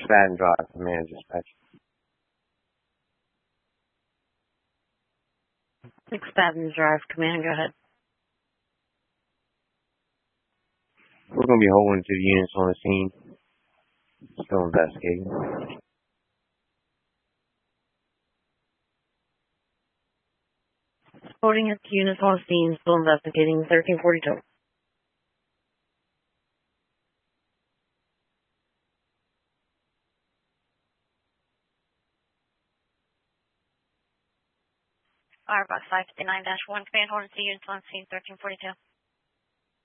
Baton Drive, command dispatch. 6 Baton Drive, command, go ahead. We're going to be holding 2 units on the scene. Still investigating. Holding at units on scene, still investigating, 1342. Firebus 559-1, command, holding 2 units on scene, 1342.